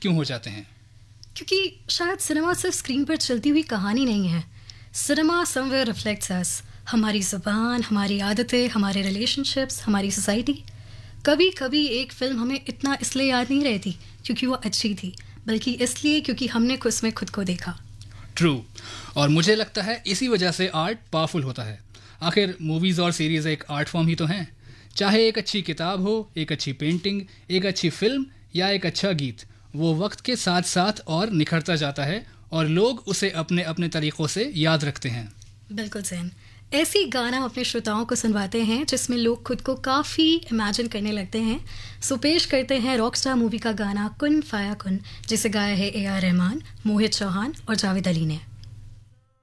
क्यों हो जाते हैं? क्योंकि शायद सिनेमा सिर्फ स्क्रीन पर चलती हुई कहानी नहीं है. सिनेमा समवेयर रिफ्लेक्ट्स अस, हमारी ज़ुबान, हमारी आदतें, हमारे रिलेशनशिप्स, हमारी सोसाइटी. कभी कभी एक फिल्म हमें इतना इसलिए याद नहीं रहती क्योंकि वो अच्छी थी, बल्कि इसलिए क्योंकि हमने उसमें खुद को देखा. ट्रू. और मुझे लगता है इसी वजह से आर्ट पावरफुल होता है. आखिर मूवीज़ और सीरीज़ एक आर्ट फॉर्म ही तो हैं. चाहे एक अच्छी किताब हो, एक अच्छी पेंटिंग, एक अच्छी फिल्म या एक अच्छा गीत, वो वक्त के साथ साथ और निखरता जाता है और लोग उसे अपने अपने तरीक़ों से याद रखते हैं. बिल्कुल सैन. ऐसी गाना अपने श्रोताओं को सुनवाते हैं जिसमें लोग खुद को काफ़ी इमेजिन करने लगते हैं. सो पेश करते हैं रॉकस्टार मूवी का गाना कुन फाया कुन, जिसे गाया है AR रहमान, मोहित चौहान और जावेद अली ने.